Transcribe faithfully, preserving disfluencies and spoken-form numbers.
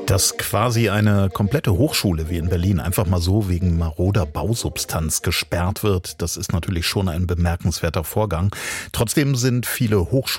Dass quasi eine komplette Hochschule wie in Berlin einfach mal so wegen maroder Bausubstanz gesperrt wird, das ist natürlich schon ein bemerkenswerter Vorgang. Trotzdem sind viele Hochschulen